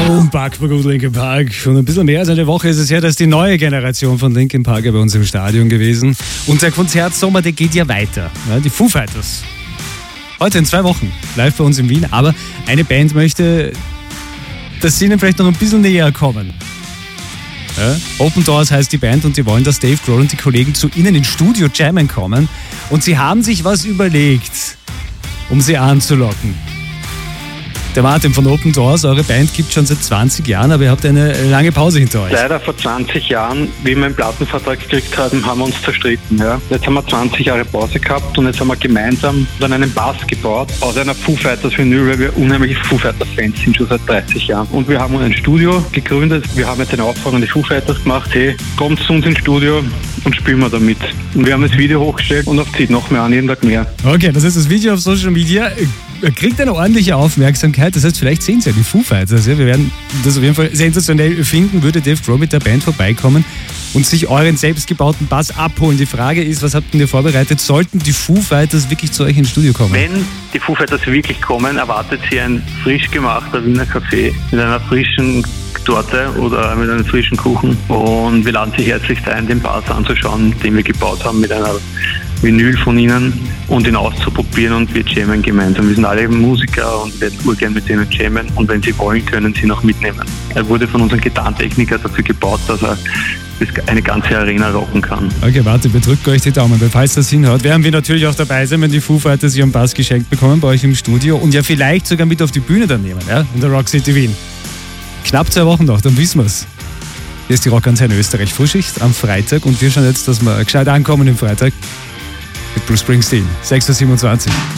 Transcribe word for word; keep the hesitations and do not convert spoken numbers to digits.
Unpackbar gut Linkin Park. Schon ein bisschen mehr als eine Woche ist es her, dass die neue Generation von Linkin Park bei uns im Stadion gewesen. Und der Konzertsommer, der geht ja weiter. Ja, die Foo Fighters. Heute in zwei Wochen live bei uns in Wien. Aber eine Band möchte, dass sie ihnen vielleicht noch ein bisschen näher kommen. Ja? Open Doors heißt die Band und die wollen, dass Dave Grohl und die Kollegen zu ihnen ins Studio jammen kommen. Und sie haben sich was überlegt, um sie anzulocken. Der Martin von Open Doors, eure Band gibt es schon seit zwanzig Jahren, aber ihr habt eine lange Pause hinter euch. Leider vor zwanzig Jahren, wie wir einen Plattenvertrag gekriegt haben, haben wir uns zerstritten. Ja. Jetzt haben wir zwanzig Jahre Pause gehabt und jetzt haben wir gemeinsam dann einen Bass gebaut aus einer Foo Fighters Vinyl, weil wir unheimliche Foo Fighters Fans sind, schon seit dreißig Jahren. Und wir haben ein Studio gegründet. Wir haben jetzt eine Aufforderung an die Foo Fighters gemacht, hey, kommt zu uns ins Studio und spielen wir damit. Und wir haben das Video hochgestellt und auf zieht noch mehr an, jeden Tag mehr. Okay, das heißt, das Video auf Social Media kriegt eine ordentliche Aufmerksamkeit. Das heißt, vielleicht sehen Sie ja die Foo Fighters. Ja? Wir werden das auf jeden Fall sensationell finden. Würde Dave Grohl mit der Band vorbeikommen und sich euren selbstgebauten Bass abholen. Die Frage ist, was habt ihr vorbereitet? Sollten die Foo Fighters wirklich zu euch ins Studio kommen? Wenn die Foo Fighters wirklich kommen, erwartet sie ein frisch gemachter Wiener Kaffee mit einer frischen Torte oder mit einem frischen Kuchen. Und wir laden Sie herzlich ein, den Bass anzuschauen, den wir gebaut haben mit einer Vinyl von ihnen und ihn auszuprobieren, und wir jammen gemeinsam. Wir sind alle Musiker und werden urgern mit denen jammen, und wenn sie wollen, können sie noch mitnehmen. Er wurde von unserem Gitarrentechniker dafür gebaut, dass er eine ganze Arena rocken kann. Okay, warte, wir drücken euch die Daumen, weil falls das hinhaut, werden wir natürlich auch dabei sein, wenn die Foo Fighters ihren Bass geschenkt bekommen bei euch im Studio und ja vielleicht sogar mit auf die Bühne dann nehmen, ja, in der Rock City Wien. Knapp zwei Wochen noch, dann wissen wir es. Hier ist die Rockantenne Österreich Frühschicht am Freitag und wir schauen jetzt, dass wir gescheit ankommen im Freitag mit Bruce Springsteen, sechs Uhr siebenundzwanzig.